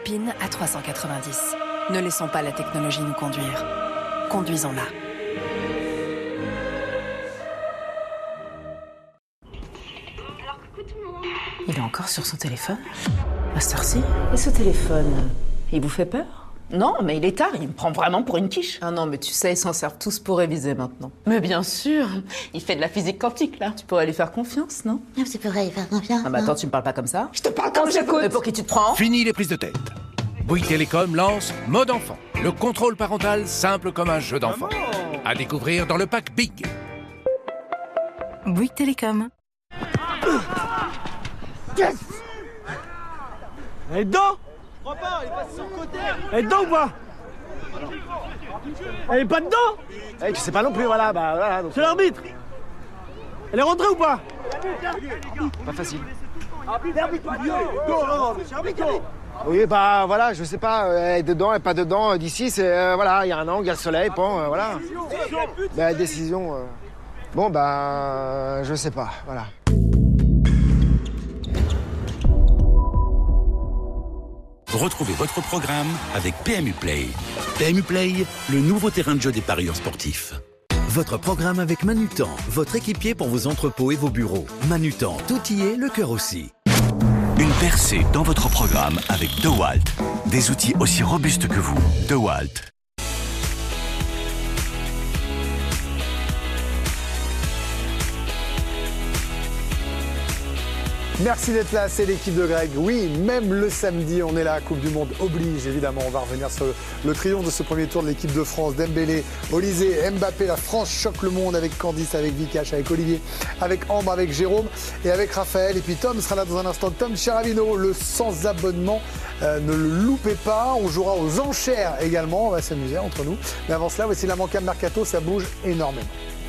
Alpine A390. Ne laissons pas la technologie nous conduire. Conduisons-la. Il est encore sur son téléphone. À cette heure-ci. Et ce téléphone, il vous fait peur? Non, mais il est tard, il me prend vraiment pour une quiche. Ah non, mais tu sais, ils s'en servent tous pour réviser maintenant. Mais bien sûr, il fait de la physique quantique, là. Tu pourrais lui faire confiance, non? Tu pourrais y faire confiance. Ah bah attends, tu me parles pas comme ça? Je te parle comme j'écoute. Mais pour qui tu te prends? Fini les prises de tête. Bouygues Télécom lance Mode Enfant, le contrôle parental simple comme un jeu d'enfant. À découvrir dans le pack Big. Bouygues Télécom. Yes. Elle est dedans? Je crois pas, elle est passée sur le côté. Elle est dedans ou pas? Elle est pas dedans? Tu sais pas non plus, voilà, bah voilà. C'est l'arbitre. Elle est rentrée ou pas? Pas facile. Non, mais c'est arbitre. Oui, bah voilà, je sais pas, elle est dedans, elle est pas dedans. D'ici, c'est voilà, il y a un angle, il y a le soleil, bon, voilà. Bah, décision. Bon, bah, je sais pas, voilà. Retrouvez votre programme avec PMU Play. PMU Play, le nouveau terrain de jeu des parieurs sportifs. Votre programme avec Manutan, votre équipier pour vos entrepôts et vos bureaux. Manutan, tout y est, le cœur aussi. Une percée dans votre programme avec DeWalt. Des outils aussi robustes que vous. DeWalt. Merci d'être là, c'est l'équipe de Greg. Oui, même le samedi, on est là, Coupe du Monde oblige, évidemment. On va revenir sur le triomphe de ce premier tour de l'équipe de France. Dembélé, Olysée, Mbappé, la France choque le monde avec Candice, avec Vikash, avec Olivier, avec Ambre, avec Jérôme et avec Raphaël. Et puis Tom sera là dans un instant. Tom Charavino, le sans abonnement, ne le loupez pas. On jouera aux enchères également, on va s'amuser entre nous. Mais avant cela, voici l'immanquable Mercato, ça bouge énormément.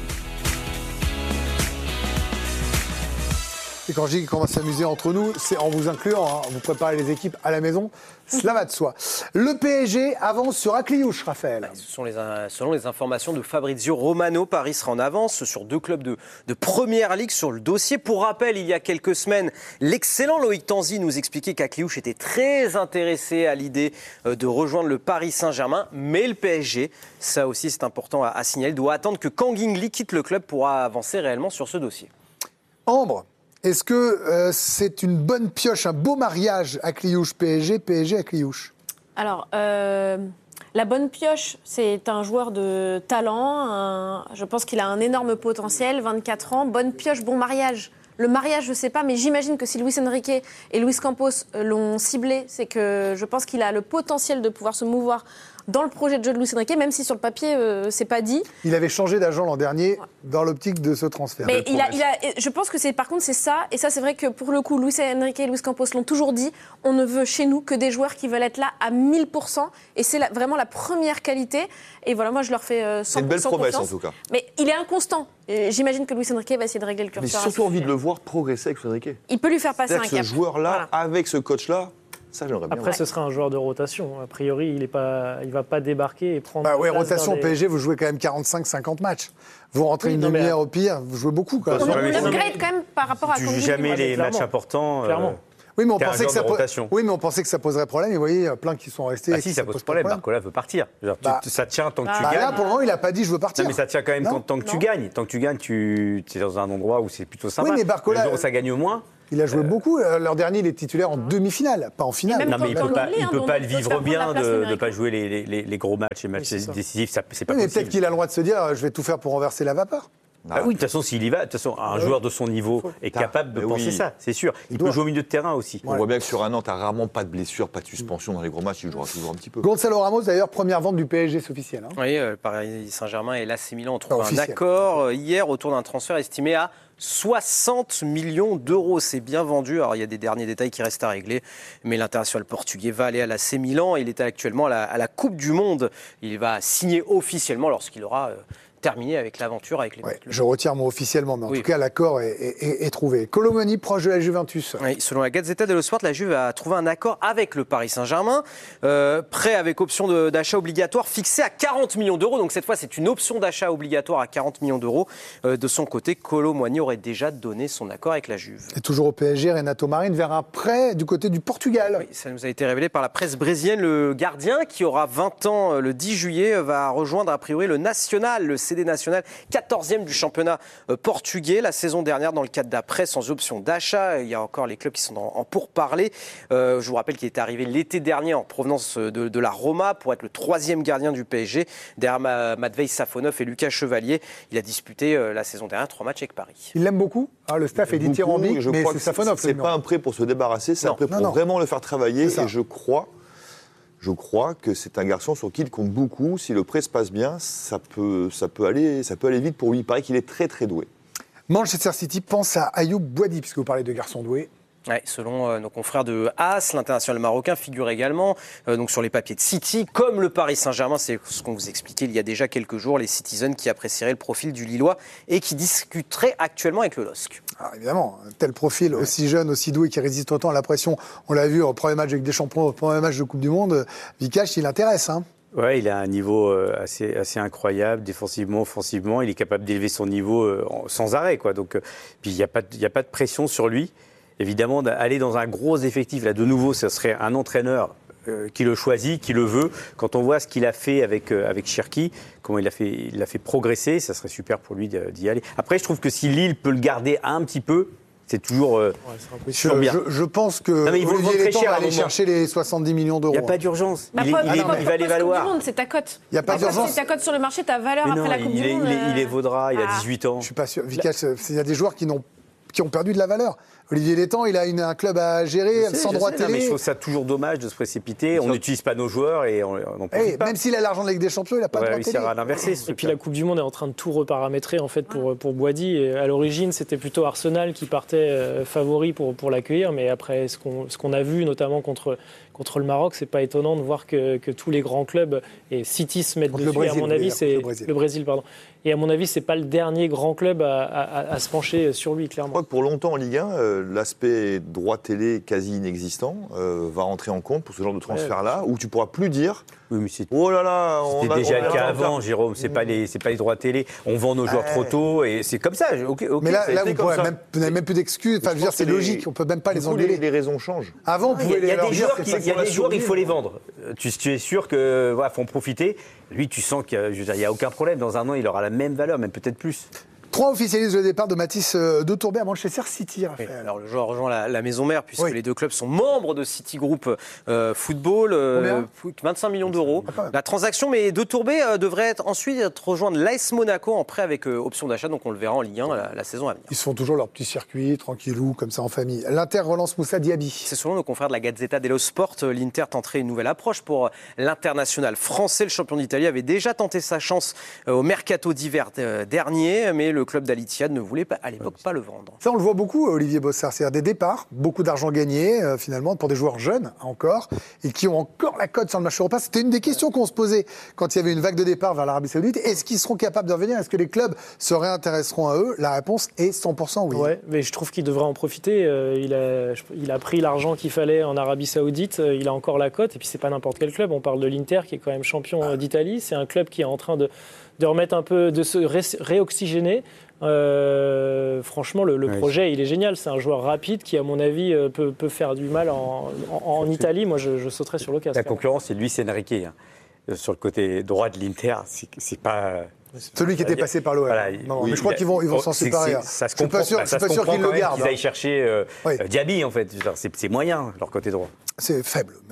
Et quand je dis qu'on va s'amuser entre nous, c'est en vous incluant, hein. Vous préparez les équipes à la maison, cela va de soi. Le PSG avance sur Akliouche, Raphaël. Selon les informations de Fabrizio Romano, Paris sera en avance sur deux clubs de Première Ligue sur le dossier. Pour rappel, il y a quelques semaines, l'excellent Loïc Tanzi nous expliquait qu'Akliouche était très intéressé à l'idée de rejoindre le Paris Saint-Germain. Mais le PSG, ça aussi c'est important à signaler, doit attendre que Kang In Lee quitte le club pour avancer réellement sur ce dossier. Ambre, est-ce que c'est une bonne pioche, un beau mariage Akliouche PSG, PSG Akliouche? Alors, la bonne pioche, c'est un joueur de talent. Je pense qu'il a un énorme potentiel, 24 ans. Bonne pioche, bon mariage. Le mariage, je ne sais pas, mais j'imagine que si Luis Enrique et Luis Campos l'ont ciblé, c'est que je pense qu'il a le potentiel de pouvoir se mouvoir dans le projet de jeu de Luis Enrique, même si sur le papier, c'est pas dit. Il avait changé d'agent l'an dernier dans l'optique de ce transfert. Mais je pense que par contre, c'est ça. Et ça, c'est vrai que pour le coup, Luis Enrique et Luis Campos l'ont toujours dit. On ne veut chez nous que des joueurs qui veulent être là à 1000%. Et c'est vraiment la première qualité. Et voilà, moi, je leur fais 100% C'est une belle promesse, confiance. en tout cas. Mais il est inconstant. Et j'imagine que Luis Enrique va essayer de régler le Mais curseur. j'ai surtout envie de le voir progresser avec Enrique. Il peut lui faire passer un cap. Ce joueur-là, Voilà. avec ce coach-là, ça, j'aimerais bien. Après, ce sera un joueur de rotation. A priori, il va pas débarquer et prendre. Bah ouais, place rotation dans au PSG, vous jouez quand même 45-50 matchs. Vous rentrez Oui, une non, mais demi-heure au pire, vous jouez beaucoup quand même. On upgrade quand même par rapport à Tu Kang In joues Lee. jamais les clairement. matchs importants. Clairement. Oui, mais on T'es un pensait que joueur de ça rotation. oui, mais on pensait que ça poserait problème. Et vous voyez, plein qui sont restés. Ah si, ça pose problème. Barcola veut partir. Genre, ça tient tant que tu Bah gagnes. là, pour le moment, il n'a pas dit je veux partir. Non, mais ça tient quand même Non. tant que tu gagnes. Tant que tu gagnes, tu es dans un endroit où c'est plutôt sympa. Oui, mais Barcola, Le jour où ça gagne moins. Il a joué beaucoup. L'an dernier, il est titulaire en demi-finale, pas en finale. même Non, mais il Kang peut In Lee, peut pas le peut se vivre faire bien prendre la place de ne numérique. pas jouer les gros matchs, les matchs décisifs. C'est pas Oui, mais possible. peut-être qu'il a le droit de se dire je vais tout faire pour renverser la vapeur. Ah oui, de toute façon, s'il y va, de toute façon, un joueur de son niveau est capable de Mais penser oui. ça, c'est sûr. Il peut jouer au milieu de terrain aussi. On voit bien que sur un an, tu n'as rarement pas de blessure, pas de suspension dans les gros matchs, il jouera toujours un petit peu. Gonzalo Ramos, d'ailleurs, première vente du PSG, c'est officiel. Hein. Oui, Paris Saint-Germain et l'AC Milan ont trouvé un officiel. accord hier autour d'un transfert estimé à 60 millions d'euros. C'est bien vendu. Alors, il y a des derniers détails qui restent à régler. Mais l'international portugais va aller à l'AC Milan. Il est actuellement à la Coupe du Monde. Il va signer officiellement lorsqu'il aura terminer avec l'aventure avec les Ouais, je retire moi officiellement, mais en tout cas, l'accord est trouvé. Kolo Muani proche de la Juventus. Oui, selon la Gazzetta dello Sport, la Juve a trouvé un accord avec le Paris Saint-Germain, prêt avec option d'achat obligatoire fixé à 40 millions d'euros. Donc cette fois, c'est une option d'achat obligatoire à 40 millions d'euros. De son côté, Kolo Muani aurait déjà donné son accord avec la Juve. Et toujours au PSG, Renato Marine vers un prêt du côté du Portugal. Oui, ça nous a été révélé par la presse brésilienne. Le gardien, qui aura 20 ans le 10 juillet, va rejoindre a priori le Nacional, le CD Nacional, 14e du championnat portugais. La saison dernière, dans le cadre d'un prêt sans option d'achat, il y a encore les clubs qui sont en pourparlers. Je vous rappelle qu'il est arrivé l'été dernier en provenance de la Roma pour être le 3e gardien du PSG, derrière Matvei Safonov et Lucas Chevalier. Il a disputé la saison dernière 3 matchs avec Paris. Il l'aime beaucoup. Le staff est dithyrambique, mais c'est Safonov. C'est pas un prêt pour se débarrasser, c'est un prêt pour vraiment le faire travailler. Et je crois que c'est un garçon sur qui il compte beaucoup. Si le prêt se passe bien, ça peut aller vite pour lui. Il paraît qu'il est très très doué. Manchester City pense à Ayoub Boadi, puisque vous parlez de garçons doués. Ouais, selon nos confrères de AS, l'international marocain figure également donc sur les papiers de City, comme le Paris Saint-Germain. C'est ce qu'on vous expliquait il y a déjà quelques jours, les Citizens qui apprécieraient le profil du Lillois et qui discuteraient actuellement avec le LOSC. Alors évidemment, un tel profil aussi jeune, aussi doué, qui résiste autant à la pression, on l'a vu au premier match avec des champions, au premier match de Coupe du Monde, Vikash, il intéresse. Ouais, il a un niveau assez incroyable, défensivement, offensivement. Il est capable d'élever son niveau sans arrêt, quoi. Donc, puis il n'y a pas de pression sur lui. Évidemment, d'aller dans un gros effectif, là, de nouveau, ce serait un entraîneur qui le choisit, qui le veut. Quand on voit ce qu'il a fait avec Cherki, comment il l'a fait progresser, ça serait super pour lui d'y aller. Après, je trouve que si Lille peut le garder un petit peu, c'est toujours bien. Je pense que Olivier Létang va aller chercher les 70 millions d'euros. Il n'y a pas d'urgence. Il va les valoir. Coupe du Monde, c'est ta cote. Il n'y a pas d'urgence. C'est ta cote sur le marché, ta valeur après la Coupe du Monde. Il les vaudra, il a 18 ans. Je ne suis pas sûr. Vikash, il y a des joueurs qui ont perdu de la valeur. Olivier Létang, il a un club à gérer, sans droit télé. Mais je trouve ça toujours dommage de se précipiter. On n'utilise pas nos joueurs et on profite pas. Même s'il a l'argent de la Ligue des Champions, il n'a pas de droit télé. Il réussira à l'inverser. Et puis la Coupe du Monde est en train de tout reparamétrer en fait pour Boadi. Et à l'origine, c'était plutôt Arsenal qui partait favori pour l'accueillir, mais après ce qu'on a vu, notamment contre le Maroc, c'est pas étonnant de voir que tous les grands clubs et City se mettent dessus. À mon avis, c'est le Brésil, pardon. Et à mon avis, c'est pas le dernier grand club à se pencher sur lui, clairement. Je crois que pour longtemps en Ligue 1, l'aspect droit télé quasi inexistant va rentrer en compte pour ce genre de transfert-là, où tu pourras plus dire. Oui, mais oh là là, c'était déjà le cas avant, Jérôme. C'est pas les droits télé. On vend nos joueurs trop tôt et c'est comme ça. Mais là vous n'avez même plus d'excuses. Enfin, je veux dire, c'est logique. On peut même pas les engueuler. Les raisons changent. Avant, on pouvait les leur dire. Il y a des joueurs, il faut les vendre. Tu es sûr que faut en profiter. Lui, tu sens qu'il n'y a aucun problème. Dans un an, il aura la même valeur, même peut-être plus. 3 officialisent le départ de Mathis de Tourbet à Manchester City. Oui, alors le joueur rejoint la maison mère puisque les deux clubs sont membres de City Group Football. 25 millions d'euros. La transaction, mais de Tourbet devrait ensuite rejoindre l'AS Monaco en prêt avec option d'achat. Donc on le verra en Ligue 1 la saison à venir. Ils se font toujours leur petit circuit, tranquillou, comme ça en famille. L'Inter relance Moussa Diaby. C'est selon nos confrères de la Gazzetta dello Sport. L'Inter tenterait une nouvelle approche pour l'international français. Le champion d'Italie avait déjà tenté sa chance au mercato d'hiver dernier, mais le club d'Al-Ittihad ne voulait pas, à l'époque pas le vendre. Ça, on le voit beaucoup, Olivier Bossard. C'est-à-dire des départs, beaucoup d'argent gagné, finalement, pour des joueurs jeunes, encore, et qui ont encore la cote sur le marché européen. C'était une des questions qu'on se posait quand il y avait une vague de départ vers l'Arabie Saoudite. Est-ce qu'ils seront capables de revenir ? Est-ce que les clubs se réintéresseront à eux ? La réponse est 100% oui. Ouais, mais je trouve qu'il devrait en profiter. Il a pris l'argent qu'il fallait en Arabie Saoudite. Il a encore la cote. Et puis, c'est pas n'importe quel club. On parle de l'Inter, qui est quand même champion d'Italie. C'est un club qui est en train de remettre un peu, de se réoxygéner. Franchement, le projet, il est génial. C'est un joueur rapide qui, à mon avis, peut faire du mal en Italie. Moi, je sauterais sur l'occasion. La concurrence, c'est Luis Enrique. Sur le côté droit de l'Inter, c'est pas... Celui qui était passé par l'OM. Voilà, mais je crois qu'ils vont s'en séparer. Je suis pas sûr qu'ils le gardent. Qu'ils aillent chercher Diaby, en fait. C'est moyen, leur côté droit. C'est faible, même.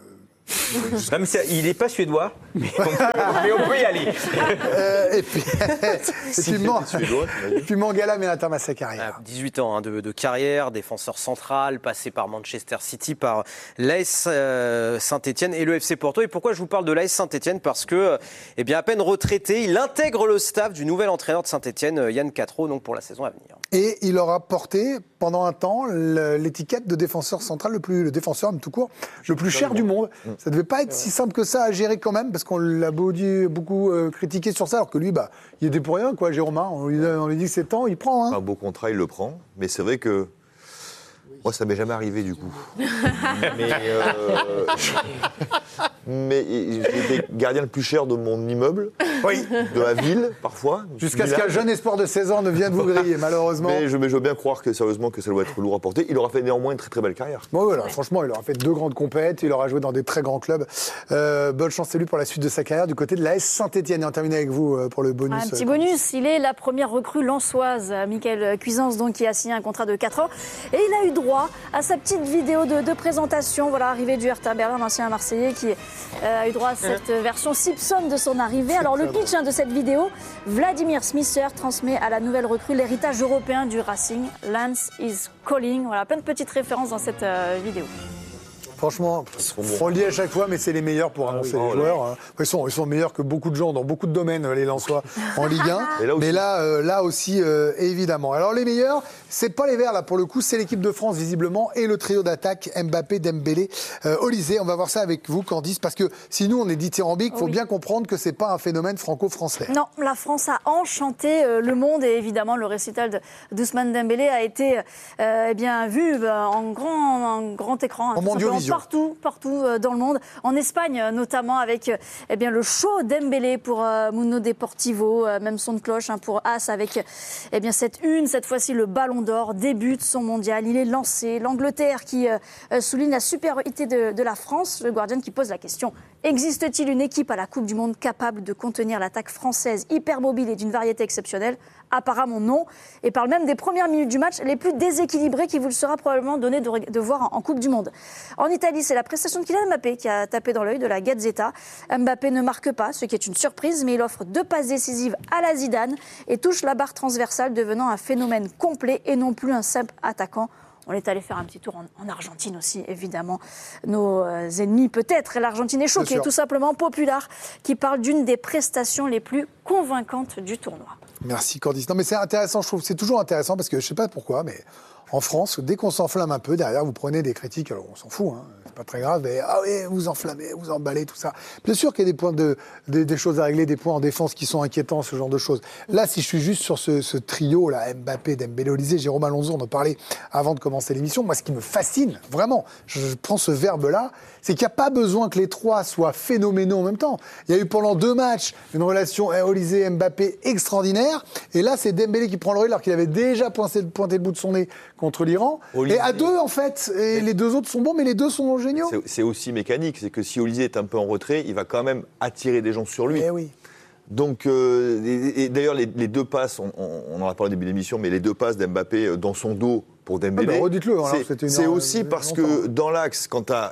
Non, mais il n'est pas suédois, mais on peut y aller. Et puis Mangala met un terme à sa carrière. 18 ans de carrière, défenseur central, passé par Manchester City, par l'AS Saint-Etienne et le FC Porto. Et pourquoi je vous parle de l'AS Saint-Etienne ? Parce que, à peine retraité, il intègre le staff du nouvel entraîneur de Saint-Etienne, Yann Quatreau, donc pour la saison à venir. Et il aura porté pendant un temps l'étiquette de défenseur central, le défenseur tout court, le plus cher du monde. Ça devait devait pas être si simple que ça à gérer quand même, parce qu'on l'a beaucoup critiqué sur ça, alors que lui, il était pour rien, quoi, Jérôme. On lui dit que c'est temps, il prend. Hein. Un beau contrat, il le prend. Mais c'est vrai que moi, ça m'est jamais arrivé du coup. Mais j'étais gardien le plus cher de mon immeuble, de la ville parfois. Jusqu'à ce qu'un jeune espoir de 16 ans ne vienne vous griller, malheureusement. Mais je veux bien croire que sérieusement que ça doit être lourd à porter. Il aura fait néanmoins une très très belle carrière. Bon, voilà, franchement, il aura fait 2 grandes compètes, il aura joué dans des très grands clubs. Bonne chance à lui pour la suite de sa carrière du côté de l'AS Saint-Etienne. Et on termine avec vous pour le bonus. Un petit bonus, il est la première recrue lensoise, Michael Cuisance, donc, qui a signé un contrat de 4 ans. Et il a eu droit à sa petite vidéo de présentation. Voilà, arrivée du Hertha Berlin, l'ancien Marseillais qui a eu droit à cette version Simpson de son arrivée. Alors le pitch de cette vidéo, Vladimir Smisser transmet à la nouvelle recrue l'héritage européen du Racing. Lance is calling. Voilà, plein de petites références dans cette vidéo. Franchement, on le dit à chaque fois, mais c'est les meilleurs pour annoncer les joueurs. Ils sont meilleurs que beaucoup de gens dans beaucoup de domaines, les Lensois, en Ligue 1. Mais là aussi, évidemment. Alors les meilleurs, c'est pas les Verts, là, pour le coup, c'est l'équipe de France, visiblement, et le trio d'attaque, Mbappé, Dembélé, Olysée. On va voir ça avec vous, Candice, parce que si nous, on est dithyrambique, il faut bien comprendre que c'est pas un phénomène franco-français. Non, la France a enchanté le monde, et évidemment, le récital d'Ousmane Dembélé a été vu en grand écran. En Mondiovision. Partout dans le monde. En Espagne, notamment, avec le show Dembélé pour Mundo Deportivo, même son de cloche pour As, avec cette fois-ci, le Ballon d'Or, débute son mondial. Il est lancé. L'Angleterre qui souligne la supériorité de la France. Le Guardian qui pose la question: existe-t-il une équipe à la Coupe du Monde capable de contenir l'attaque française hyper mobile et d'une variété exceptionnelle? Apparemment non. Et parle même des premières minutes du match les plus déséquilibrées qu'il vous sera probablement donné de voir en Coupe du Monde. En Italie, c'est la prestation de Kylian Mbappé qui a tapé dans l'œil de la Gazzetta. Mbappé ne marque pas, ce qui est une surprise, mais il offre 2 passes décisives à la Zidane et touche la barre transversale, devenant un phénomène complet et non plus un simple attaquant. On est allé faire un petit tour en Argentine aussi, évidemment. Nos ennemis, peut-être. L'Argentine est choquée, tout simplement. Popular, qui parle d'une des prestations les plus convaincantes du tournoi. Merci, Candice. Non, mais c'est intéressant, je trouve. C'est toujours intéressant parce que je ne sais pas pourquoi, mais en France, dès qu'on s'enflamme un peu, derrière, vous prenez des critiques. Alors, on s'en fout, hein, c'est pas très grave, mais vous enflammez, vous emballez, tout ça. Bien sûr qu'il y a des points des choses à régler, des points en défense qui sont inquiétants, ce genre de choses. Là, si je suis juste sur ce trio, là, Mbappé, Dembélé, Olysée, Jérôme Alonso, on en parlait avant de commencer l'émission. Moi, ce qui me fascine, vraiment, je prends ce verbe-là, c'est qu'il n'y a pas besoin que les 3 soient phénoménaux en même temps. Il y a eu pendant 2 matchs une relation Olysée-Mbappé extraordinaire. Et là, c'est Dembélé qui prend le relais alors qu'il avait déjà pointé le bout de son nez contre l'Iran. Et à 2, en fait. Et les 2 autres sont bons, mais les 2 sont géniaux. C'est aussi mécanique. C'est que si Olysée est un peu en retrait, il va quand même attirer des gens sur lui. Eh oui. Donc, et d'ailleurs, les 2 passes, on en a parlé au début de l'émission, mais les 2 passes d'Mbappé dans son dos pour Dembélé, redites-le, c'est aussi parce que dans l'axe, quand tu as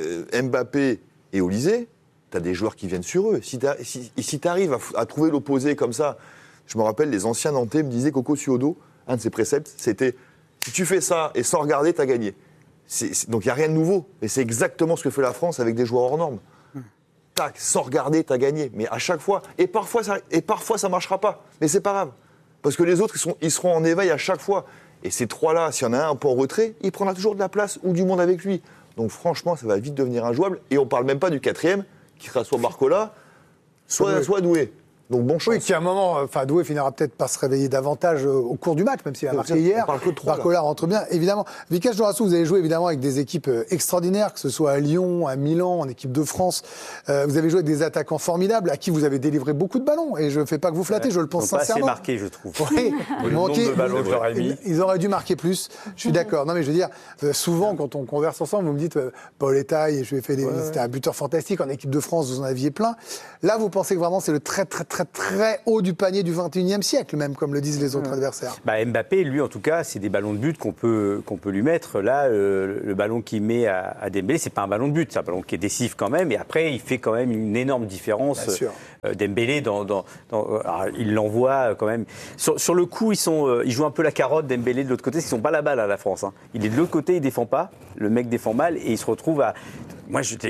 Mbappé et Olysée, tu as des joueurs qui viennent sur eux. Si tu arrives à trouver l'opposé comme ça, je me rappelle, les anciens Nantais me disaient, Coco Suodo, un de ses préceptes, c'était si tu fais ça et sans regarder, tu as gagné. Donc il n'y a rien de nouveau. Et c'est exactement ce que fait la France avec des joueurs hors normes. Tac, sans regarder, tu as gagné. Mais à chaque fois, et parfois ça ne marchera pas. Mais c'est pas grave. Parce que les autres, ils seront en éveil à chaque fois. Et ces 3-là, s'il y en a un peu en retrait, il prendra toujours de la place ou du monde avec lui. Donc franchement, ça va vite devenir injouable. Et on ne parle même pas du 4e, qui sera soit Barcola, soit Doué. Donc bon chance. Oui, qui à un moment, Doué finira peut-être par se réveiller davantage au cours du match, même s'il a marqué hier. Barcola rentre bien, évidemment. Vikas Jorassou, vous avez joué évidemment avec des équipes extraordinaires, que ce soit à Lyon, à Milan, en équipe de France. Vous avez joué avec des attaquants formidables, à qui vous avez délivré beaucoup de ballons. Et je ne fais pas que vous flatter, je le pense sincèrement. Pas assez marqué, je trouve. Oui, le nombre de ballons que j'aurais mis. Ils auraient dû marquer plus. Je suis d'accord. Non, mais je veux dire, souvent, quand on converse ensemble, vous me dites, Paul Etaille, c'était un buteur fantastique. En équipe de France, vous en aviez plein. Là, vous pensez que vraiment, c'est le très haut du panier du 21e siècle, même, comme le disent les autres adversaires. Mbappé, lui, en tout cas, c'est des ballons de but qu'on peut lui mettre. Là, le ballon qu'il met à Dembélé, c'est pas un ballon de but, c'est un ballon qui est décisif quand même. Et après, il fait quand même une énorme différence. Dembélé, alors, il l'envoie quand même. Sur le coup, il joue un peu la carotte, Dembélé, de l'autre côté, parce qu'ils sont pas la balle à la France. Hein. Il est de l'autre côté, il défend pas. Le mec défend mal et il se retrouve à... moi, je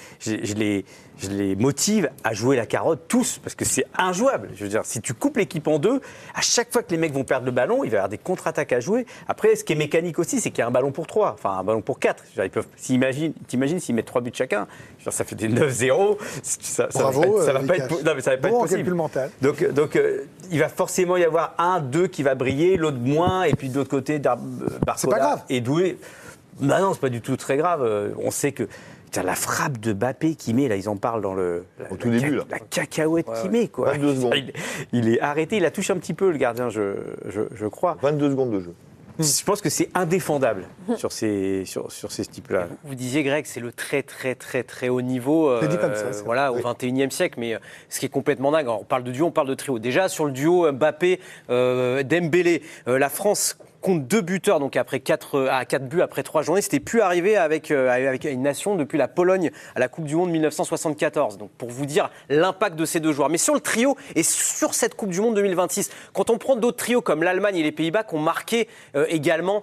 les motive à jouer la carotte tous, parce que c'est injouable. Je veux dire, si tu coupes l'équipe en deux, à chaque fois que les mecs vont perdre le ballon, il va y avoir des contre-attaques à jouer. Après, ce qui est mécanique aussi, c'est qu'il y a un ballon pour 3, enfin un ballon pour 4. Je veux dire, t'imagines s'ils mettent 3 buts chacun, je veux dire, ça fait des 9-0. Bravo, ça va pas être possible. Calcul mental. Donc il va forcément y avoir un, deux qui va briller, l'autre moins, et puis de l'autre côté, Barcola et Doué. Bah non, c'est pas du tout très grave. On sait que la frappe de Mbappé qu'il met, là, ils en parlent dans au tout début, la cacahuète qu'il met, quoi. 22 secondes. Il est arrêté, il la touche un petit peu, le gardien, je crois. 22 secondes de jeu. Je pense que c'est indéfendable sur ces types-là. Vous disiez, Greg, c'est le très très très très haut niveau dit comme ça, voilà, au XXIe siècle, mais ce qui est complètement dingue, on parle de duo, on parle de trio. Déjà, sur le duo Mbappé-Dembélé, la France compte 2 buteurs, donc après 4 buts après 3 journées. C'était plus arrivé avec une nation depuis la Pologne à la Coupe du Monde 1974. Donc pour vous dire l'impact de ces 2 joueurs. Mais sur le trio et sur cette Coupe du Monde 2026, quand on prend d'autres trios comme l'Allemagne et les Pays-Bas qui ont marqué également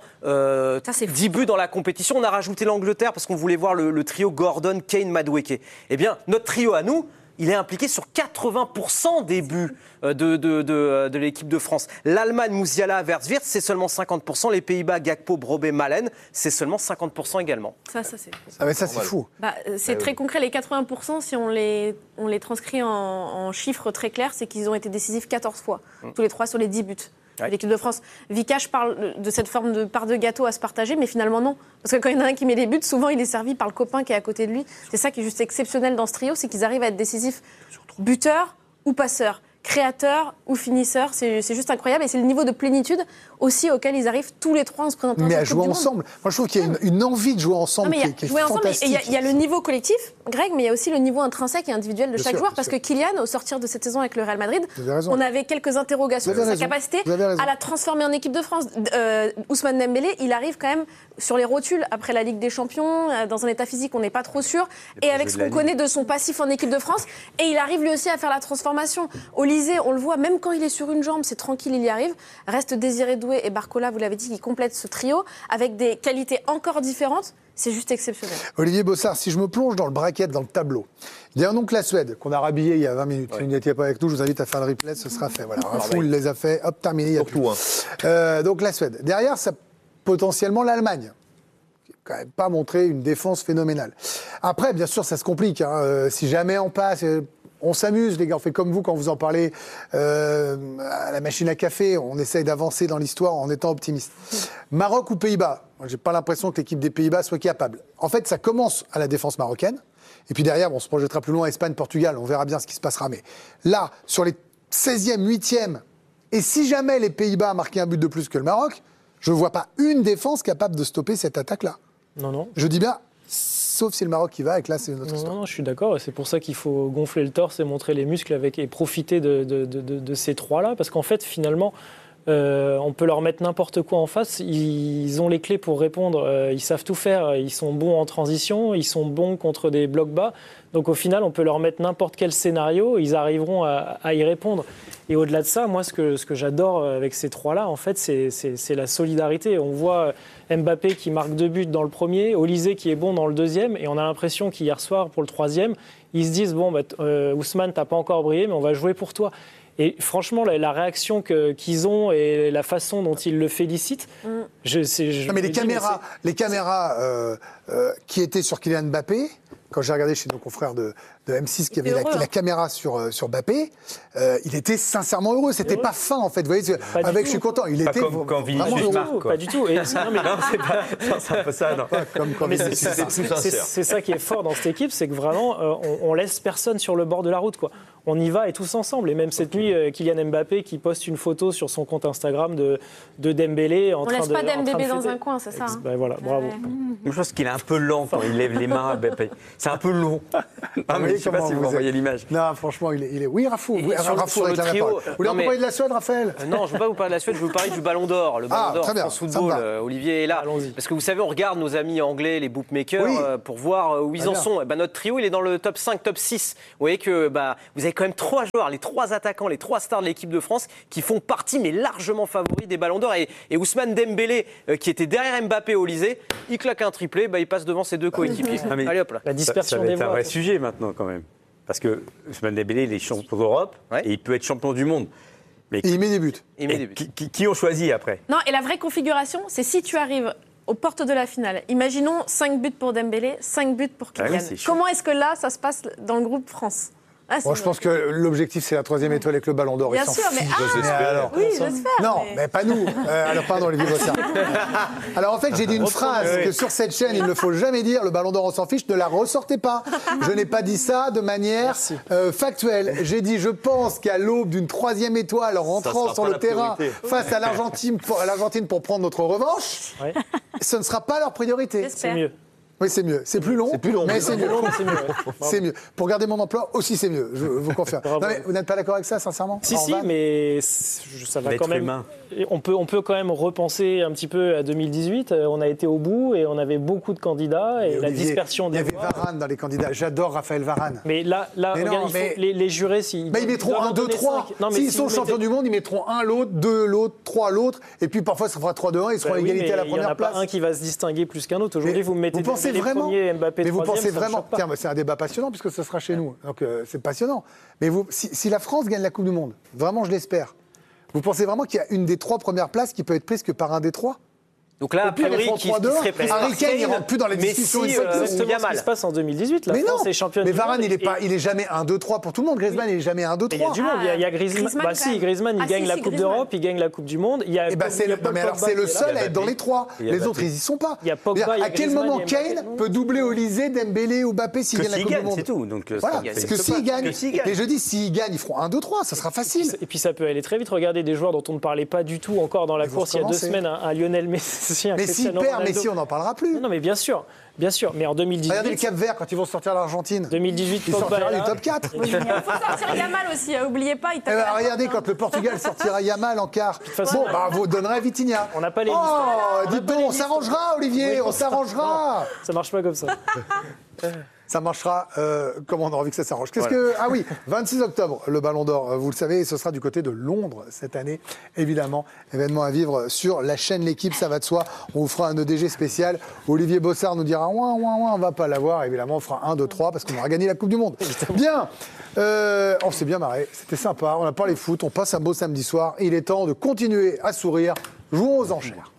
10 buts dans la compétition, on a rajouté l'Angleterre parce qu'on voulait voir le trio Gordon, Kane, Madueke. Eh bien, notre trio à nous, il est impliqué sur 80% des buts de l'équipe de France. L'Allemagne, Musiala, Vertwirth, c'est seulement 50%. Les Pays-Bas, Gakpo, Brobé, Malen, c'est seulement 50% également. Ça c'est fou. Ah mais ça, c'est fou. C'est très concret. Les 80%, si on les transcrit en chiffres très clairs, c'est qu'ils ont été décisifs 14 fois, tous les 3 sur les 10 buts. L'équipe de France. Vikash parle de cette forme de part de gâteau à se partager, mais finalement non. Parce que quand il y en a un qui met les buts, souvent il est servi par le copain qui est à côté de lui. C'est ça qui est juste exceptionnel dans ce trio, c'est qu'ils arrivent à être décisifs buteurs ou passeurs, créateurs ou finisseurs. C'est juste incroyable et c'est le niveau de plénitude aussi auquel ils arrivent tous les 3 en se présentant. Mais à jouer ensemble. Moi je trouve qu'il y a une envie de jouer ensemble qui est fantastique. Il y a le niveau collectif, Greg, mais il y a aussi le niveau intrinsèque et individuel de chaque joueur. Parce que Kylian, au sortir de cette saison avec le Real Madrid, on avait quelques interrogations sur sa capacité à la transformer en équipe de France. Ousmane Dembélé, il arrive quand même sur les rotules après la Ligue des Champions, dans un état physique on n'est pas trop sûr, et avec ce qu'on connaît de son passif en équipe de France, et il arrive lui aussi à faire la transformation. Olysée, on le voit, même quand il est sur une jambe, c'est tranquille, il y arrive. Reste Désiré Doué et Barcola, vous l'avez dit, qui complètent ce trio avec des qualités encore différentes. C'est juste exceptionnel. Olivier Bossard, si je me plonge dans le bracket, dans le tableau, il y a un oncle la Suède qu'on a rhabillé il y a 20 minutes. Si vous n'étiez pas avec nous, je vous invite à faire le replay, ce sera fait. Voilà, un fou, il les a fait, hop, terminé. Il y a tout. Donc la Suède. Derrière, ça, potentiellement l'Allemagne. Quand même pas montré une défense phénoménale. Après, bien sûr, ça se complique. Si jamais on passe... On s'amuse, les gars, on fait comme vous quand vous en parlez à la machine à café, on essaye d'avancer dans l'histoire en étant optimiste. Maroc ou Pays-Bas? Moi, j'ai pas l'impression que l'équipe des Pays-Bas soit capable. En fait, ça commence à la défense marocaine, et puis derrière, on se projettera plus loin, Espagne, Portugal, on verra bien ce qui se passera. Mais là, sur les 16e, 8e, et si jamais les Pays-Bas marquaient un but de plus que le Maroc, je ne vois pas une défense capable de stopper cette attaque-là. Non. Je dis bien... Sauf si le Maroc y va, et que là, c'est notre histoire. Non, je suis d'accord. C'est pour ça qu'il faut gonfler le torse et montrer les muscles et profiter de ces 3-là. Parce qu'en fait, finalement, on peut leur mettre n'importe quoi en face. Ils ont les clés pour répondre. Ils savent tout faire. Ils sont bons en transition. Ils sont bons contre des blocs bas. Donc au final, on peut leur mettre n'importe quel scénario. Ils arriveront à y répondre. Et au-delà de ça, moi, ce que j'adore avec ces 3-là, en fait, c'est la solidarité. On voit Mbappé qui marque 2 buts dans le premier, Olysée qui est bon dans le deuxième, et on a l'impression qu'hier soir, pour le troisième, ils se disent, bon, Ousmane, t'as pas encore brillé, mais on va jouer pour toi. Et franchement, la réaction qu'ils ont et la façon dont ils le félicitent, non, mais les caméras qui étaient sur Kylian Mbappé, quand j'ai regardé chez nos confrères de M6 qui avait la caméra sur Mbappé, il était sincèrement heureux. C'était pas fin, en fait. Vous voyez, je suis content. Il était quand Vinicius marque, pas du tout. Et c'est un peu ça. Non. C'est ça qui est fort dans cette équipe, c'est que vraiment, on laisse personne sur le bord de la route, quoi. On y va et tous ensemble. Et même cette nuit, Kylian Mbappé qui poste une photo sur son compte Instagram de Dembélé en train de... On laisse pas Dembélé dans un coin, c'est ça. Ben voilà, bravo. Je pense qu'il est un peu lent quand il lève les mains à Mbappé. C'est un peu long. Vous voyez sais pas si vous voyez l'image. Non, franchement, il est. Oui, Rafou. Sur le trio. Vous voulez en parler de la Suède, Raphaël? Non, je ne veux pas vous parler de la Suède, je veux vous parler du Ballon d'Or. Le Ballon d'Or France Football, Olivier est là. Parce que vous savez, on regarde nos amis anglais, les bookmakers, pour voir où ils en sont. Notre trio, il est dans le top 5, top 6. Vous voyez que vous avez quand même 3 joueurs, les 3 attaquants, les 3 stars de l'équipe de France qui font partie, mais largement favoris des Ballons d'Or. Et Ousmane Dembélé, qui était derrière Mbappé au Élysée, il claque un triplé, il passe devant ses 2 coéquipiers. Allez hop là. La dispersion des voix. C'est un vrai sujet maintenant quand même. Parce que Ousmane Dembélé, il est champion d'Europe et il peut être champion du monde. Mais il met des buts. Qui ont choisi après? Non, et la vraie configuration, c'est si tu arrives aux portes de la finale. Imaginons 5 buts pour Dembélé, 5 buts pour Kylian. Comment est-ce que là, ça se passe dans le groupe France? Je pense que l'objectif, c'est la 3e étoile avec le Ballon d'Or. Bien sûr, mais oui, j'espère. Non, mais pas nous. Alors, pardon, Olivier Bossard. Alors, en fait, j'ai dit une phrase que sur cette chaîne, il ne faut jamais dire. Le Ballon d'Or, on s'en fiche. Ne la ressortez pas. Je n'ai pas dit ça de manière factuelle. J'ai dit, je pense qu'à l'aube d'une 3e étoile rentrant sur le terrain face à l'Argentine pour prendre notre revanche, ce ne sera pas leur priorité. C'est mieux. Oui, c'est mieux. C'est plus long. Mais c'est mieux. C'est mieux. Pour garder mon emploi aussi, c'est mieux. Je vous confirme. Non, mais vous n'êtes pas d'accord avec ça, sincèrement? Si, mais ça va quand même. On peut quand même repenser un petit peu à 2018. On a été au bout et on avait beaucoup de candidats et la dispersion des voix. Il y avait Varane dans les candidats. J'adore Raphaël Varane. Mais là, regarde, les jurés, ils mettront 1, 2, 3. S'ils sont champions du monde, ils mettront 1 l'autre, 2 l'autre, 3 l'autre, et puis parfois ça fera 3-2-1. Ils seront à égalité à la première place. Il n'y en a pas un qui va se distinguer plus qu'un autre. Aujourd'hui, vous mettez les premiers, Mbappé, mais vous pensez troisième, vraiment, tiens, c'est un débat passionnant puisque ce sera chez nous, donc c'est passionnant. Mais si la France gagne la Coupe du Monde, vraiment je l'espère, vous pensez vraiment qu'il y a une des 3 premières places qui peut être prise que par un des 3? Donc là, a priori, qui serait prêt. Harry Kane, il ne rentre plus dans les discussions. C'est ce qui se passe en 2018. La France est championne du monde. Mais Varane, il est jamais 1-2-3 pour tout le monde. Griezmann, il est jamais 1-2-3. Il y a du monde. Il y a Griezmann. Bah si, Griezmann, il gagne la Coupe d'Europe, il gagne la Coupe du Monde. C'est le seul à être dans les 3. Les autres, ils n'y sont pas. À quel moment Kane peut doubler Olysée, Dembélé ou Mbappé s'il gagne la Coupe du Monde? C'est tout. Voilà. Parce que s'il gagne, et je dis s'il gagne, ils feront 1-2-3. Ça sera facile. Et puis ça peut aller très vite. Regardez des joueurs dont on ne parlait pas du tout encore dans la course il y a 2 semaines. Un Lionel Messi, un Cristiano Ronaldo. Messi, on n'en parlera plus. Non, mais bien sûr. Mais en 2018. Regardez le Cap Vert quand ils vont sortir l'Argentine. 2018, ils sortiront du top 4. Il faut sortir Yamal aussi, n'oubliez pas. Regardez quand le Portugal sortira Yamal en quart. Bon, vous donnerez Vitinha. On n'a pas les listes. Oh, dites donc, on s'arrangera, Olivier, on s'arrangera. Ça marche pas comme ça. Ça marchera comme on a envie que ça s'arrange. Ah oui, 26 octobre, le Ballon d'Or, vous le savez, et ce sera du côté de Londres cette année, évidemment. Événement à vivre sur la chaîne L'Équipe, ça va de soi. On vous fera un EDG spécial. Olivier Bossard nous dira on va pas l'avoir. Évidemment, on fera 1, 2, 3 parce qu'on aura gagné la Coupe du Monde. Bien, on s'est bien marré, c'était sympa, on a parlé foot, on passe un beau samedi soir. Il est temps de continuer à sourire. Jouons aux enchères.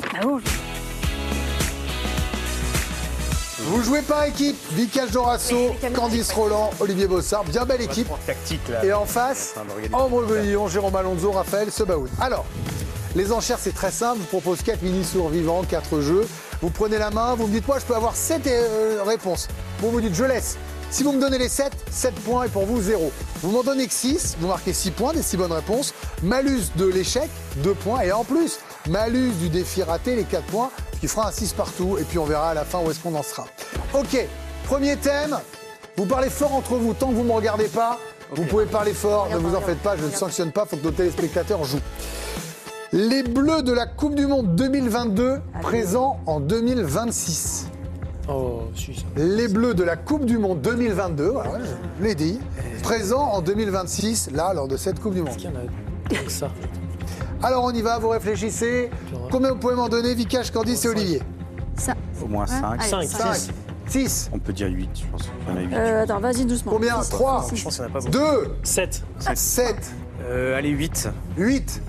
Vous jouez par équipe, Vikash Dorasso, Candice Roland, Olivier Bossard, bien belle équipe. Et en face, Ambre Guillon, Jérôme Alonso, Raphaël Sebaoun. Alors, les enchères, c'est très simple. Je vous propose 4 mini-survivants, 4 jeux. Vous prenez la main, vous me dites, moi, je peux avoir 7 réponses. Vous dites, je laisse. Si vous me donnez les 7 points et pour vous, 0. Vous m'en donnez que 6, vous marquez 6 points, des 6 bonnes réponses. Malus de l'échec, 2 points. Et en plus, malus du défi raté, les 4 points, ce qui fera un 6 partout. Et puis on verra à la fin où est-ce qu'on en sera. Ok, premier thème. Vous parlez fort entre vous. Tant que vous ne me regardez pas, vous pouvez parler fort. Ne vous en faites pas, je ne sanctionne pas. Il faut que nos téléspectateurs jouent. Les Bleus de la Coupe du Monde 2022, présents en 2026. Les Bleus de la Coupe du Monde 2022, voilà, je l'ai dit, présents en 2026, là, lors de cette Coupe du Monde. Ça. Alors on y va, vous réfléchissez. Combien vous pouvez m'en donner, Vikash, Candice et Olivier? Ça. Au moins 5. 6. On peut dire 8, je pense. Il y en a 8. Attends, vas-y doucement. Combien? 3. 2. 7. 7. Allez, 8. 8.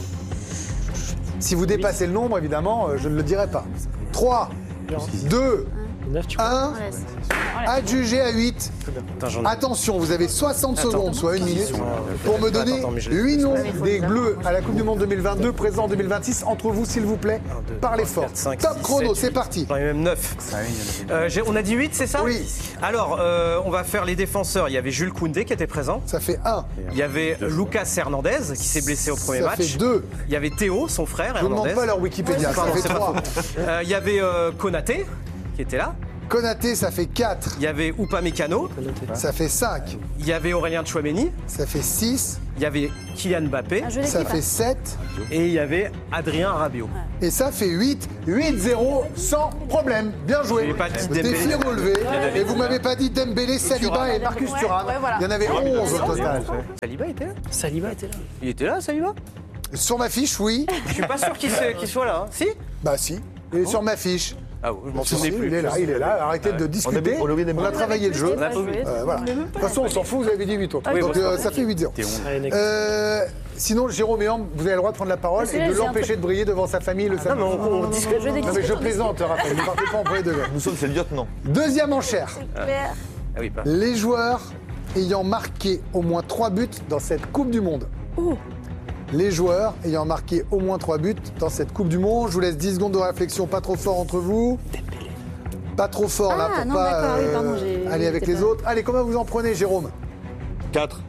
Si vous dépassez le nombre, évidemment, je ne le dirai pas. 3, 2, 1. Adjugé à 8. Attention, vous avez 60 secondes, soit 1 minute, pour me donner 8 noms des Bleus à la Coupe du Monde 2022, présents en 2026. Entre vous, s'il vous plaît, parlez fort. Top chrono, c'est parti. J'en ai même 9. On a dit 8, c'est ça? Oui. Alors, on va faire les défenseurs. Il y avait Jules Koundé qui était présent. Ça fait 1. Il y avait Lucas Hernandez qui s'est blessé au premier match. Ça fait 2. Il y avait Théo, son frère, Je ne demande pas leur Wikipédia, ça fait 3. Il y avait Konaté qui était là. Konaté, ça fait 4. Il y avait Upamecano. Ça fait 5. Il y avait Aurélien Tchouaméni. Ça fait 6. Il y avait Kylian Mbappé. Ça fait 7. Et il y avait Adrien Rabiot. Et ça fait 8. 8-0 sans problème. Bien joué. Je n'ai pas dit Défi Dembélé. relevé. Et vous m'avez pas dit Dembélé, Saliba et Marcus Thuram. Il y en avait 11 au total. Saliba était là. Saliba était là. Il était là, Saliba? Sur ma fiche, oui. Je suis pas sûr qu'il soit là. Hein. Si? Bah si. Il est sur ma fiche. Ah oui, je m'en souvenais plus. Il est là. Arrêtez de discuter. On a travaillé le jeu. Voilà. De toute façon, on s'en fout, vous avez dit 8 autres. Donc ça fait 8-0. Sinon, Jérôme et Ambre, vous avez le droit de prendre la parole et de l'empêcher de briller devant sa famille le samedi. Non, mais on discute. Non, mais je plaisante, Raphaël. Ne partez pas en premier degré. Nous sommes ses lieutenants. Deuxième enchère. Ah oui, pas. Les joueurs ayant marqué au moins 3 buts dans cette Coupe du Monde. Les joueurs ayant marqué au moins 3 buts dans cette Coupe du Monde. Je vous laisse 10 secondes de réflexion, pas trop fort entre vous. Pas trop fort là pour pas aller avec les autres. Allez, comment vous en prenez, Jérôme? 4.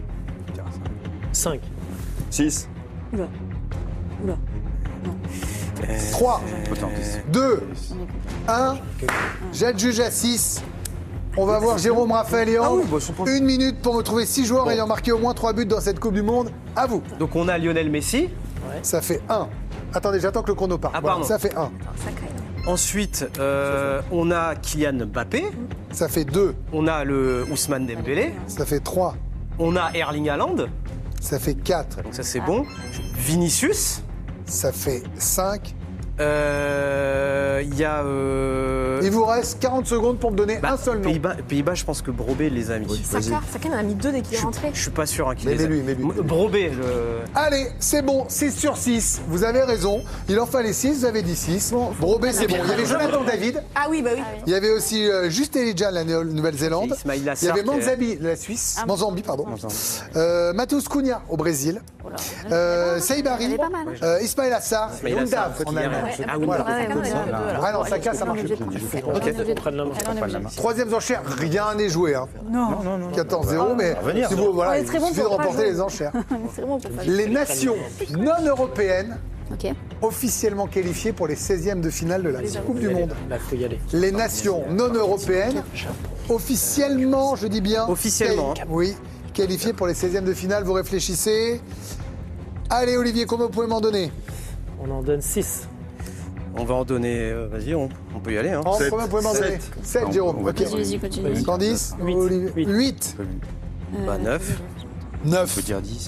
5. 6. Oula. 3, 2, 1. J'adjuge à 6. On va voir Jérôme, Raphaël et Ambre. 1 minute pour me trouver 6 joueurs ayant marqué au moins 3 buts dans cette Coupe du Monde. À vous. Donc on a Lionel Messi. Ça fait 1. Attendez, j'attends que le chrono parte. Ah, Voilà, pardon. ça fait 1. Ensuite, on a Kylian Mbappé. Ça fait 2. On a le Ousmane Dembélé. Ça fait 3. On a Erling Haaland. Ça fait 4. Donc ça c'est bon. Vinicius. Ça fait 5. Il y a. Il vous reste 40 secondes pour me donner un seul nom. Pays-Bas, je pense que Brobé les a mis. Saka en a mis 2 dès qu'il est rentré. Je suis pas sûr hein, qu'il Mais les a lui. Brobé, Allez, c'est bon, 6 sur 6. Vous avez raison. Il en fallait 6, vous avez dit 6. Brobé, c'est bon. Il y avait Jonathan David. Ah oui, bah oui. Il y avait aussi Juste Elijah, la Nouvelle-Zélande. Ismail Il y Lassar. avait Manzabi, la Suisse. Manzambi, pardon. Matheus Cunha, au Brésil. Saïbari. Ismail Assar. Ismail Assar, Oundaf, en Allemagne. Ah, Voilà. Ah non, Saka, ça marche plus. Troisième enchère, rien n'est joué. Hein. Non. 14-0, mais si vous, voilà, il suffit de remporter les enchères. Les nations non européennes officiellement qualifiées pour les 16e de finale de la Coupe du Monde. Là, faut y aller. Les nations non européennes officiellement, je dis bien. Officiellement. Oui, qualifiées pour les 16e de finale. Vous réfléchissez. Allez, Olivier, combien vous pouvez m'en donner? On en donne 6. On va en donner. Vas-y, on peut y aller. Hein. Combien vous pouvez m'en donner? 7, Jérôme. Ok. Vas-y, continue. Candice? 8. 9. 9. On peut dire 10.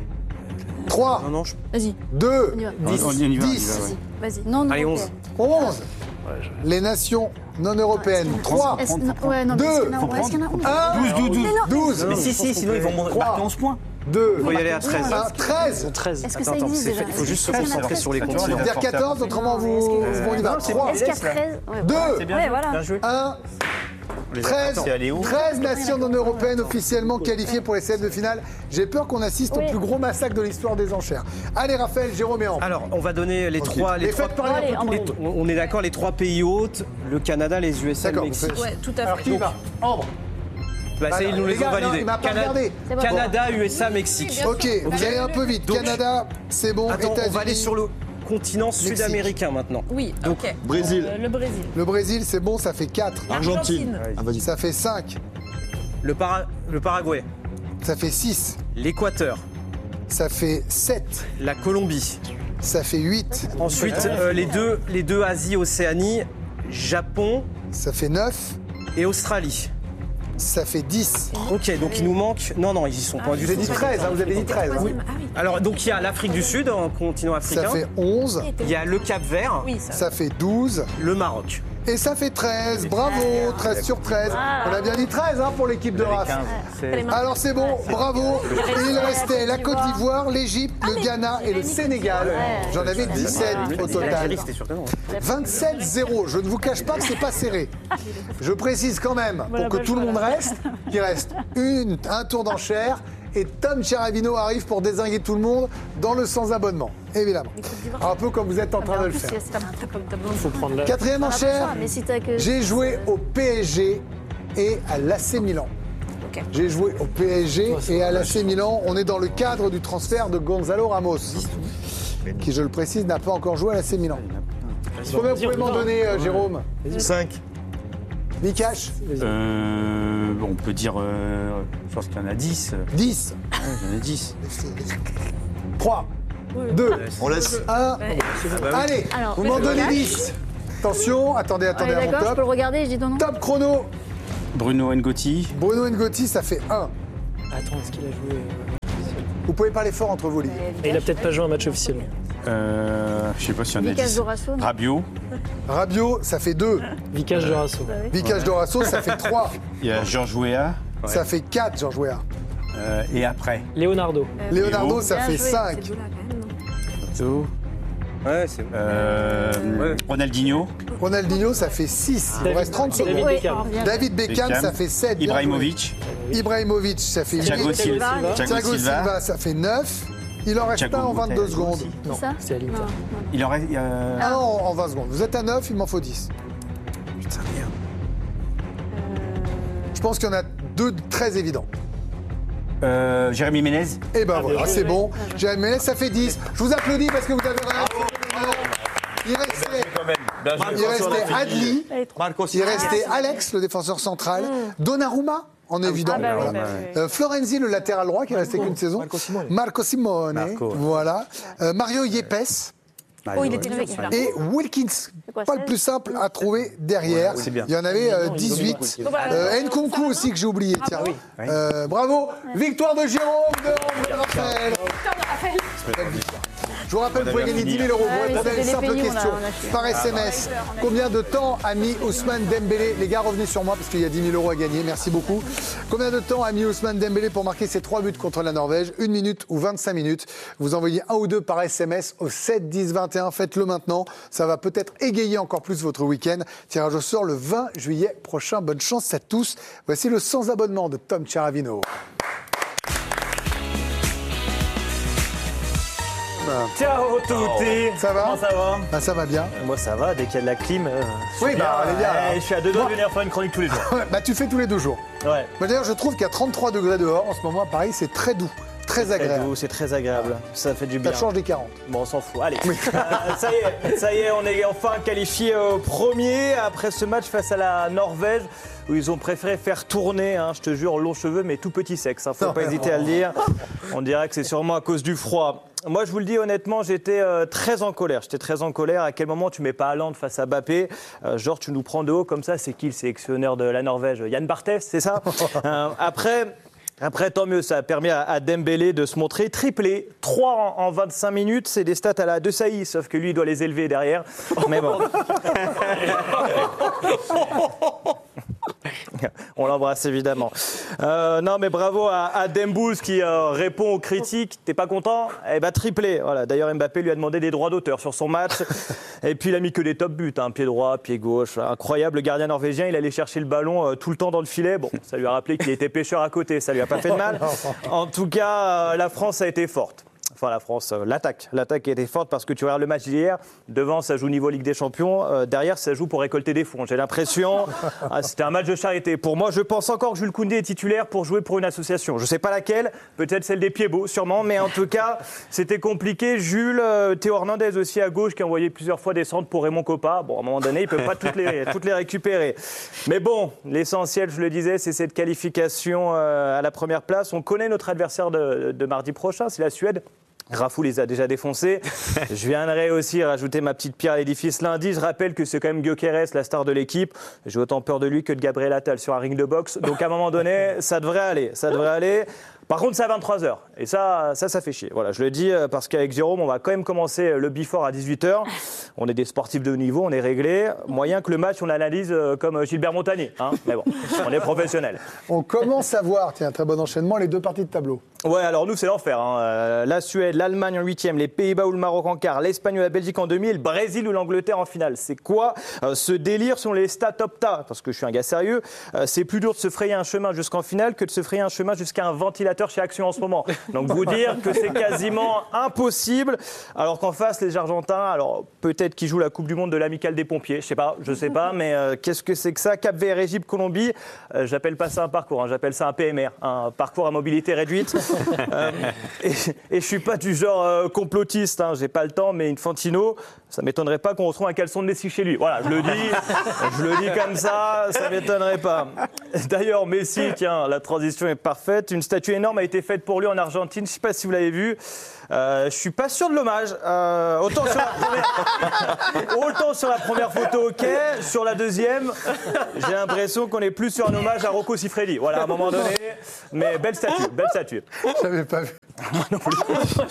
3. Non, 2. On y va. 10. Vas-y. Non, Allez, 11. 11. Les nations non européennes. 3. Ouais, non, 2. Est-ce qu'il y en a 1. 12. Mais si, sinon ils vont marquer 11 points. 2. Il faut y aller à 13. 13. Est-ce que ça existe déjà? Il faut juste se concentrer sur les On continents. va dire 14, autrement on y va. 3. Est-ce qu'il y a 13? 2. Ouais, voilà. 1. 13 nations non européennes officiellement qualifiées pour les 16e de finale. J'ai peur qu'on assiste au plus gros massacre de l'histoire des enchères. Allez, Raphaël, Jérôme et Ambre. Alors, on va donner les trois. On est d'accord, les 3 pays hôtes, le Canada, les USA, le Mexique. Ouais, tout à fait. Alors, qui va? Ambre. Bah, ça, ils nous les ont validés. Il m'a pas regardé. Canada, USA, Mexique. Ok, vous allez un peu vite. Canada, c'est bon. Attends, États-Unis. on va aller sur le continent sud-américain maintenant. Oui, donc Brésil. Le Brésil. Le Brésil, c'est bon, ça fait 4. Argentine. Ça fait 5. Le Paraguay. Ça fait 6. L'Équateur. Ça fait 7. La Colombie. Ça fait 8. Ensuite, les deux Asie-Océanie, Japon. Ça fait 9. Et Australie. Ça fait 10. Ok, donc il nous manque. Non, ils y sont pas du tout. Vous avez dit 13, vous avez dit 13. Oui. Alors, donc il y a l'Afrique du Sud, un continent africain. Ça fait 11. Il y a le Cap-Vert. Ça fait 12. Le Maroc. Et ça fait 13. Bravo, 13 sur 13. On a bien dit 13 pour l'équipe de RAF. Alors c'est bon, bravo. Et il restait la Côte d'Ivoire, l'Égypte, le Ghana et le Sénégal. J'en avais 17 au total. 27-0. Je ne vous cache pas que c'est pas serré. Je précise quand même, pour que tout le monde reste, qu'il reste un tour d'enchère. Et Tom Cheravino arrive pour dézinguer tout le monde dans le sans-abonnement, évidemment. Un peu comme vous êtes en train de le faire. Quatrième enchère, j'ai joué au PSG et à l'AC Milan. J'ai joué au PSG et à l'AC Milan. On est dans le cadre du transfert de Gonzalo Ramos, qui, je le précise, n'a pas encore joué à l'AC Milan. Combien vous pouvez m'en donner, Jérôme? 5. Vikash. On peut dire, je pense qu'il y en a 10. 10. Ouais, j'en ai 10. 3, 2, On laisse. 1. Allez, Alors, vous m'en faites le donnez cash. 10. Attention, attendez On est avant d'accord, je peux top. le regarder, je dis ton nom. Top chrono. Bruno Ngoti. Bruno Ngoti, ça fait 1. Attends, est-ce qu'il a joué Vous pouvez parler fort entre vous, Olivier. Et il a peut-être pas joué un match officiel. Je sais pas si on a Vikash 10. Dorasso. non Rabiot. Rabiot, ça fait 2. Vikash Dorasso. Bah oui. Vikash Dorasso, ça fait 3. Il y a Georges Weah. Ça fait 4, Georges Weah. Et après Leonardo. Leonardo, ça Bien fait joué, 5. c'est Doula, quand même, non Ouais, c'est Ronaldinho. Ronaldinho, ça fait 6. Il vous reste 30 David secondes. Beckham. on revient. David Beckham, ça fait 7. bien Ibrahimovic. joué. Ibrahimovic, ça fait 8. Thiago Silva. Thiago Silva, ça fait 9. Il en reste Thiago un en 22 Motta, secondes. C'est ça C'est à l'Inter. Non. Il en reste. Ah non, en 20 secondes. Vous êtes à 9, il m'en faut 10. Putain, merde. Je pense qu'il y en a 2 très évidents. Jérémy Ménez. Et ben voilà, bien c'est joué. bon. Jérémy Ménez, ça fait 10. Je vous applaudis parce que vous avez vraiment. Il restait Adli, il restait Alex, le défenseur central, Donnarumma, en évident, bah oui, voilà. bah Florenzi, le latéral droit, qui est resté qu'une saison, Marco Simone, Marco, ouais. voilà, Mario Yepes Oh, il était et Wilkins. quoi, Pas le 16? plus simple à trouver derrière. c'est bien. Il y en avait 18. Nkunku aussi que j'ai oublié. Tiens. Bravo. Bravo. Victoire de Jérôme de Raphaël. Je vous rappelle, vous pouvez gagner 10 000 euros. Ah Vous oui, répondez à une c'était simple les pays où question on a fait. par SMS. Combien de temps a mis Ousmane Dembélé? Les gars, revenez sur moi parce qu'il y a 10 000 euros à gagner. Merci beaucoup. Combien de temps a mis Ousmane Dembélé pour marquer ses 3 buts contre la Norvège? 1 minute ou 25 minutes? Vous envoyez un ou deux par SMS au 7 10 21. Faites-le maintenant. Ça va peut-être égayer encore plus votre week-end. Tirage au sort le 20 juillet prochain. Bonne chance à tous. Voici le sans abonnement de Tom Charavino. Ciao tutti. Ça va? Comment ça va? Ah, ça va bien. Moi ça va, dès qu'il y a de la clim. Oui, bah, elle est bien, là. Je suis à 2 doigts de venir faire une chronique tous les jours. Bah, tu fais tous les 2 jours. Ouais. Bah, d'ailleurs, je trouve qu'à 33 degrés dehors, en ce moment, à Paris, c'est très doux, très agréable. C'est très agréable. Ça fait du bien. Ça change des 40. Bon, on s'en fout. Allez. Ça y est, on est enfin qualifié au premier après ce match face à la Norvège où ils ont préféré faire tourner, hein, je te jure, longs cheveux mais tout petit sexe. Hein, faut pas hésiter à le dire. On dirait que c'est sûrement à cause du froid. Moi, je vous le dis honnêtement, j'étais très en colère. J'étais très en colère. À quel moment tu mets pas Haaland face à Mbappé? Genre, tu nous prends de haut comme ça. C'est qui le sélectionneur de la Norvège? Yann Barthès, c'est ça? Après, tant mieux, ça a permis à Dembélé de se montrer triplé. 3 en 25 minutes, c'est des stats à la De Sailly, sauf que lui, il doit les élever derrière. Mais bon. On l'embrasse évidemment. Non mais bravo à Dembouz qui répond aux critiques. T'es pas content? Eh ben triplé. Voilà. D'ailleurs Mbappé lui a demandé des droits d'auteur sur son match. Et puis il a mis que des top buts. Hein. Pied droit, pied gauche. Incroyable. Le gardien norvégien, il allait chercher le ballon tout le temps dans le filet. Bon, ça lui a rappelé qu'il était pêcheur à côté. Ça lui a pas fait de mal. En tout cas, la France a été forte. Enfin, la France, l'attaque était forte parce que tu regardes le match d'hier, devant ça joue niveau Ligue des Champions, derrière ça joue pour récolter des fonds. J'ai l'impression, c'était un match de charité. Pour moi, je pense encore que Jules Koundé est titulaire pour jouer pour une association. Je ne sais pas laquelle, peut-être celle des Pieds-Beaux, sûrement, mais en tout cas, c'était compliqué. Jules, Théo Hernandez aussi à gauche qui a envoyé plusieurs fois des centres pour Raymond Kopa. Bon, à un moment donné, il ne peut pas toutes les récupérer. Mais bon, l'essentiel, je le disais, c'est cette qualification à la première place. On connaît notre adversaire de mardi prochain, c'est la Suède. Rafou les a déjà défoncés. Je viendrai aussi rajouter ma petite pierre à l'édifice lundi. Je rappelle que c'est quand même Gyökeres, la star de l'équipe. J'ai autant peur de lui que de Gabriel Attal sur un ring de boxe. Donc à un moment donné, ça devrait aller. Par contre, c'est à 23h. Et ça fait chier. Voilà, je le dis parce qu'avec Jérôme, on va quand même commencer le before à 18h. On est des sportifs de haut niveau, on est réglés. Moyen que le match, on l'analyse comme Gilbert Montagnier. Hein, mais bon, on est professionnels. On commence à voir, tiens, très bon enchaînement, les 2 parties de tableau. Ouais, alors nous, c'est l'enfer. Hein. La Suède, l'Allemagne en 8e, les Pays-Bas ou le Maroc en quart, l'Espagne ou la Belgique en demi, le Brésil ou l'Angleterre en finale. C'est quoi ce délire sur les stats Opta? Parce que je suis un gars sérieux. C'est plus dur de se frayer un chemin jusqu'en finale que de se frayer un chemin jusqu'à un ventilateur animateur chez Action en ce moment. Donc vous dire que c'est quasiment impossible. Alors qu'en face, les Argentins, alors peut-être qu'ils jouent la Coupe du Monde de l'Amicale des Pompiers, je sais pas, mais qu'est-ce que c'est que ça? Cap Vert, Égypte, Colombie, j'appelle pas ça un parcours, j'appelle ça un PMR, un parcours à mobilité réduite. Et je suis pas du genre complotiste, j'ai pas le temps, mais Infantino, ça m'étonnerait pas qu'on retrouve un caleçon de Messi chez lui. Voilà, je le dis comme ça m'étonnerait pas. D'ailleurs, Messi, tiens, la transition est parfaite. Une statue énorme a été faite pour lui en Argentine. Je sais pas si vous l'avez vu. Je suis pas sûr de l'hommage. Autant sur la première photo, ok. Sur la deuxième, j'ai l'impression qu'on est plus sur un hommage à Rocco Siffredi. Voilà, à un moment donné. Mais belle statue. J'avais pas vu. Non plus.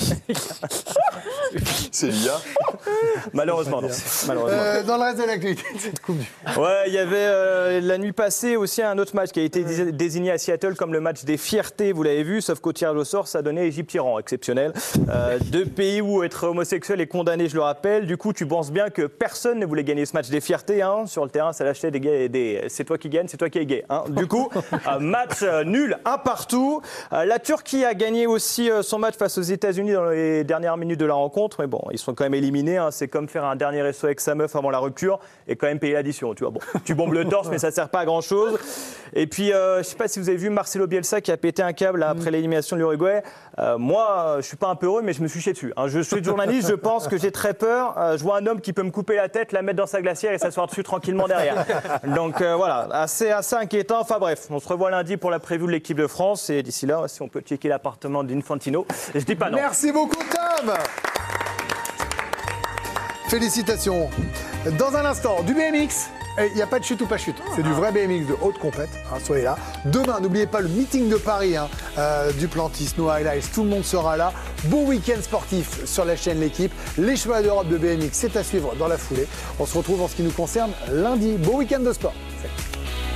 C'est l'IA. Malheureusement, non. Dans le reste de l'actualité de cette Coupe du Monde. Ouais, il y avait la nuit passée aussi un autre match qui a été désigné à Seattle comme le match des fiertés, vous l'avez vu, sauf qu'au tirage au sort, ça donnait Égypte-Iran, exceptionnel. Deux pays où être homosexuel est condamné, je le rappelle. Du coup, tu penses bien que personne ne voulait gagner ce match des fiertés. Sur le terrain, ça lâchait c'est toi qui gagne, c'est toi qui es gay. Du coup, match nul, un partout. La Turquie a gagné aussi son match face aux États-Unis dans les dernières minutes de la rencontre. Mais bon, ils sont quand même éliminés. C'est comme faire un dernier resto avec sa meuf avant la rupture et quand même payer l'addition. Tu vois, bon, tu bombes le torse, mais ça sert pas à grand-chose. Et puis, je sais pas si vous avez vu Marcelo Bielsa qui a pété un câble après l'élimination de l'Uruguay. Moi, je suis pas un peu heureux, mais je me suis chié dessus. Je suis journaliste, je pense que j'ai très peur. Je vois un homme qui peut me couper la tête, la mettre dans sa glacière et s'asseoir dessus tranquillement derrière. Donc voilà, assez inquiétant. Enfin bref, on se revoit lundi pour la preview de l'équipe de France. Et d'ici là, si on peut checker l'appartement d'Infantino, je dis pas non. Merci beaucoup, Tom. Félicitations. Dans un instant, du BMX. Il n'y a pas de chute ou pas chute. C'est du vrai BMX de haute compète. Soyez là. Demain, n'oubliez pas le meeting de Paris du Plantis, No Highlights. Tout le monde sera là. Beau week-end sportif sur la chaîne L'Équipe. Les Chevaliers d'Europe de BMX, c'est à suivre dans la foulée. On se retrouve en ce qui nous concerne lundi. Beau week-end de sport. Salut.